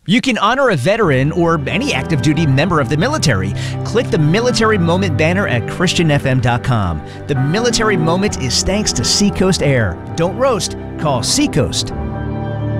You can honor a veteran or any active duty member of the military. Click the Military Moment banner at ChristianFM.com. The Military Moment is thanks to Seacoast Air. Don't roast, call Seacoast.